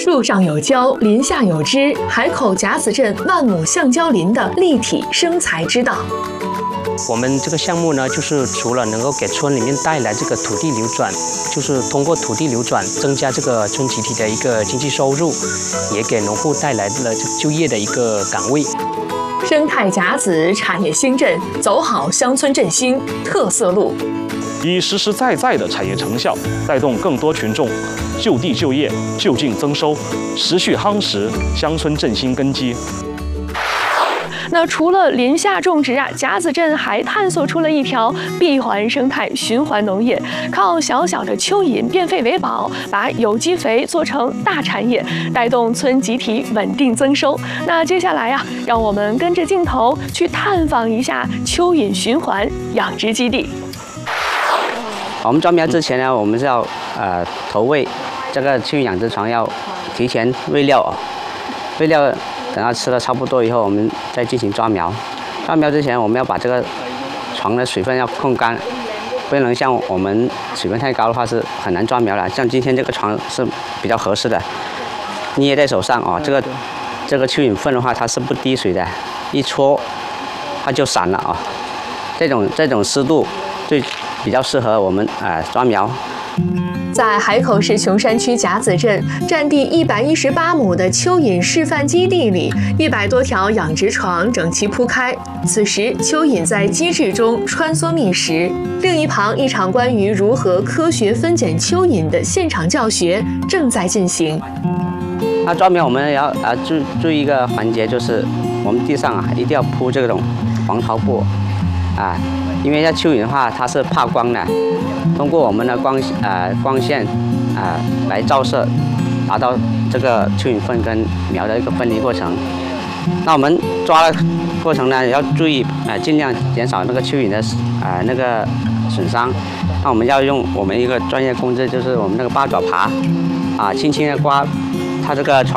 树上有胶，林下有枝，海口甲子镇万亩橡胶林的立体生财之道。 我们这个项目呢，就是除了能够给村里面带来这个土地流转，就是通过土地流转增加这个村集体的一个经济收入，也给农户带来了就业的一个岗位。 生态甲子产业兴振，走好乡村振兴特色路。 以实实在在的产业成效，带动更多群众就地就业、就近增收，持续夯实乡村振兴根基。 那除了林下种植啊，甲子镇还探索出了一条闭环生态循环农业，靠小小的蚯蚓变废为宝，把有机肥做成大产业，带动村集体稳定增收。那接下来呀，让我们跟着镜头去探访一下蚯蚓循环养殖基地。 我们装苗之前呢，我们是要投喂这个蚯蚓养殖床，要提前喂料啊，喂料。等它吃的差不多以后，我们再进行抓苗。抓苗之前，我们要把这个床的水分要控干，不能像我们水分太高的话是很难抓苗的。像今天这个床是比较合适的，捏在手上啊，这个蚯蚓粪的话它是不滴水的，一搓它就散了啊。这种湿度就比较适合我们抓苗。 在海口市琼山区甲子镇，占地118亩的蚯蚓示范基地里，100多条养殖床整齐铺开。此时，蚯蚓在机制中穿梭觅食。另一旁，一场关于如何科学分拣蚯蚓的现场教学正在进行。 抓苗我们要注意一个环节，就是我们地上一定要铺这种黄桃布因为蚯蚓的话它是怕光的。通过我们的光线来照射，达到这个蚯蚓粪跟苗的一个分离过程。那我们抓的过程呢，要注意尽量减少那个蚯蚓的那个损伤。那我们要用我们一个专业工具，就是我们那个八爪耙轻轻的刮它这个